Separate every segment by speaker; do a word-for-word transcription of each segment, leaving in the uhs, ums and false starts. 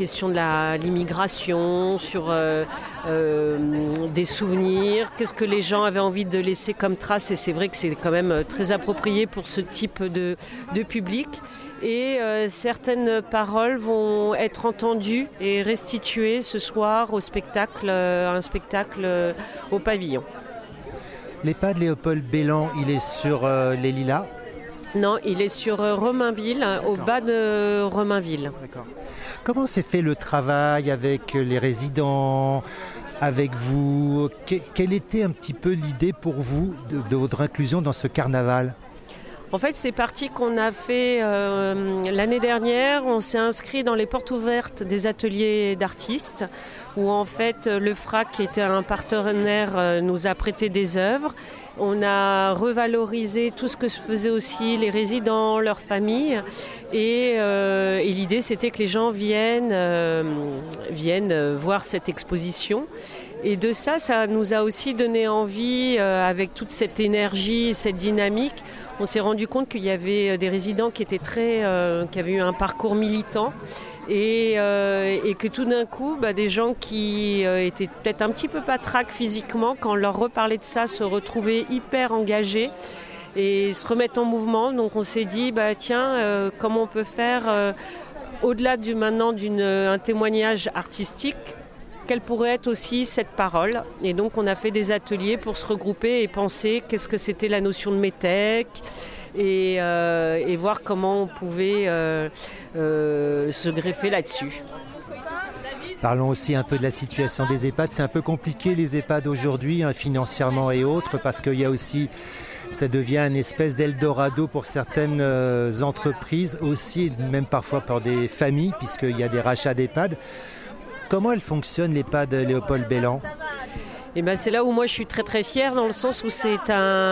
Speaker 1: question de la, l'immigration, sur euh, euh, des souvenirs, qu'est-ce que les gens avaient envie de laisser comme trace. Et c'est vrai que c'est quand même très approprié pour ce type de, de public. Et euh, certaines paroles vont être entendues et restituées ce soir au spectacle, euh, un spectacle euh, au pavillon.
Speaker 2: L'EHPAD Léopold Bellan, il est sur euh, les Lilas ?
Speaker 1: Non, il est sur euh, Romainville, hein, au bas de Romainville.
Speaker 2: D'accord. Comment s'est fait le travail avec les résidents, avec vous ? Que, quelle était un petit peu l'idée pour vous de, de votre inclusion dans ce carnaval ?
Speaker 1: En fait, c'est parti qu'on a fait euh, l'année dernière. On s'est inscrit dans les portes ouvertes des ateliers d'artistes où en fait le F R A C, qui était un partenaire, euh, nous a prêté des œuvres. On a revalorisé tout ce que faisaient aussi les résidents, leurs familles. Et, euh, et l'idée, c'était que les gens viennent, euh, viennent voir cette exposition. Et de ça, ça nous a aussi donné envie, euh, avec toute cette énergie, cette dynamique. On s'est rendu compte qu'il y avait des résidents qui étaient très, euh, qui avaient eu un parcours militant et, euh, et que tout d'un coup, bah, des gens qui euh, étaient peut-être un petit peu patraques physiquement, quand on leur reparlait de ça, se retrouvaient hyper engagés et se remettent en mouvement. Donc on s'est dit, bah, tiens, euh, comment on peut faire, euh, au-delà du, maintenant d'un témoignage artistique, quelle pourrait être aussi cette parole. Et donc on a fait des ateliers pour se regrouper et penser qu'est-ce que c'était la notion de métèque et, euh, et voir comment on pouvait euh, euh, se greffer là-dessus.
Speaker 2: Parlons aussi un peu de la situation des EHPAD. C'est un peu compliqué les EHPAD aujourd'hui, hein, financièrement et autres, parce qu'il y a aussi, ça devient une espèce d'Eldorado pour certaines euh, entreprises, aussi même parfois pour des familles, puisqu'il y a des rachats d'EHPAD. Comment elle fonctionne l'EHPAD Léopold Bellan ?
Speaker 1: Eh ben, c'est là où moi je suis très très fière, dans le sens où c'est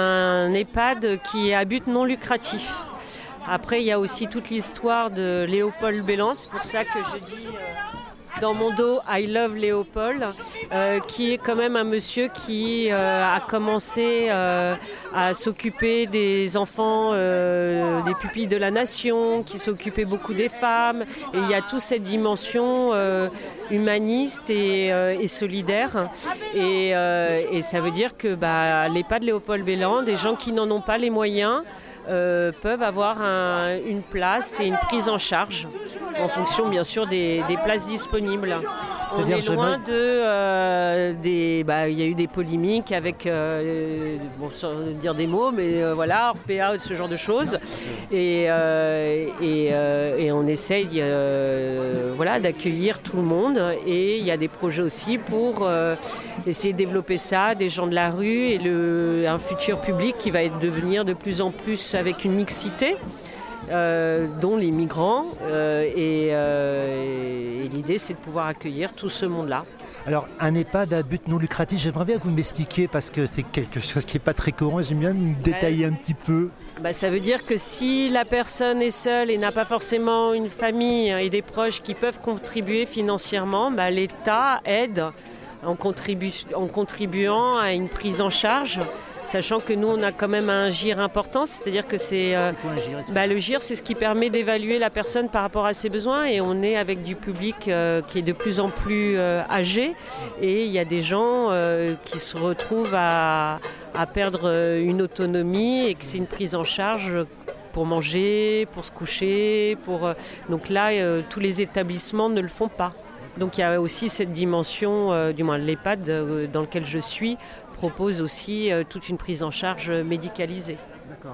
Speaker 1: un EHPAD qui est à but non lucratif. Après il y a aussi toute l'histoire de Léopold Bellan, c'est pour ça que je dis euh, dans mon dos I love Léopold, euh, qui est quand même un monsieur qui euh, a commencé euh, à s'occuper des enfants, euh, des pupilles de la nation, qui s'occupait beaucoup des femmes, et il y a toute cette dimension euh, humaniste et, euh, et solidaire, et, euh, et ça veut dire que bah, l'EHPAD Léopold Bellan, des gens qui n'en ont pas les moyens, Euh, peuvent avoir un, une place et une prise en charge en fonction bien sûr des, des places disponibles. On est loin de euh, des. Bah, il y a eu des polémiques avec, euh, bon, sans dire des mots, mais euh, voilà, Orpea, ce genre de choses. Et, euh, et, euh, et on essaye, euh, voilà, d'accueillir tout le monde. Et il y a des projets aussi pour euh, essayer de développer ça, des gens de la rue et le, un futur public qui va être, devenir de plus en plus avec une mixité. Euh, dont les migrants euh, et, euh, et l'idée c'est de pouvoir accueillir tout ce monde-là.
Speaker 2: Alors un EHPAD à but non lucratif, j'aimerais bien que vous m'expliquiez parce que c'est quelque chose qui n'est pas très courant, j'aime bien me détailler un petit peu.
Speaker 1: Bah, ça veut dire que si la personne est seule et n'a pas forcément une famille et des proches qui peuvent contribuer financièrement, bah, l'État aide en, contribu- en contribuant à une prise en charge, sachant que nous on a quand même un G I R important, c'est-à-dire que c'est, euh,
Speaker 2: c'est quoi un G I R ?
Speaker 1: bah, le G I R c'est ce qui permet d'évaluer la personne par rapport à ses besoins, et on est avec du public euh, qui est de plus en plus euh, âgé, et il y a des gens euh, qui se retrouvent à, à perdre une autonomie et que c'est une prise en charge pour manger, pour se coucher, pour euh, donc là euh, tous les établissements ne le font pas. Donc il y a aussi cette dimension, euh, du moins l'EHPAD euh, dans lequel je suis, propose aussi euh, toute une prise en charge médicalisée.
Speaker 2: D'accord.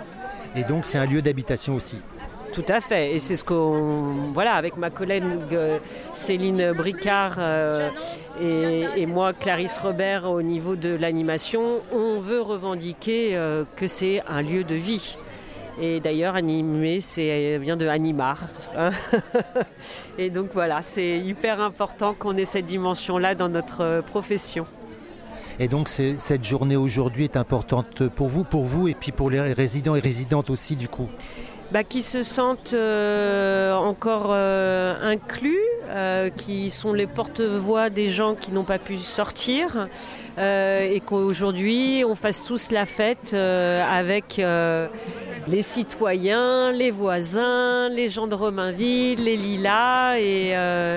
Speaker 2: Et donc c'est un lieu d'habitation aussi.
Speaker 1: Tout à fait, et c'est ce qu'on, voilà, avec ma collègue euh, Céline Bricard euh, et, et moi Clarisse Robert au niveau de l'animation, on veut revendiquer euh, que c'est un lieu de vie. Et d'ailleurs, animé, c'est vient de Animar. Hein. Et donc voilà, c'est hyper important qu'on ait cette dimension-là dans notre profession.
Speaker 2: Et donc c'est, cette journée aujourd'hui est importante pour vous, pour vous et puis pour les résidents et résidentes aussi du coup.
Speaker 1: Bah, qui se sentent euh, encore euh, inclus, euh, qui sont les porte-voix des gens qui n'ont pas pu sortir, euh, et qu'aujourd'hui on fasse tous la fête euh, avec euh, les citoyens, les voisins, les gens de Romainville, les Lilas, et, euh,